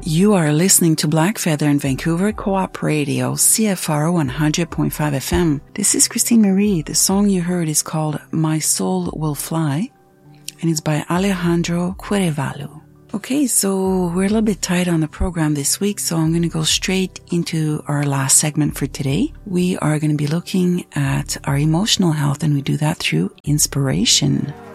You are listening to Black Feather in Vancouver Co-op Radio, CFRO 100.5 FM. This is Christine Marie. The song you heard is called My Soul Will Fly, and it's by Alejandro Cuerevalo. Okay, so we're a little bit tight on the program this week, so I'm going to go straight into our last segment for today. We are going to be looking at our emotional health, and we do that through inspiration.